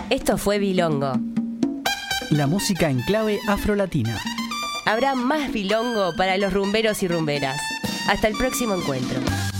Esto fue Bilongo. La música en clave afrolatina. Habrá más bilongo para los rumberos y rumberas. Hasta el próximo encuentro.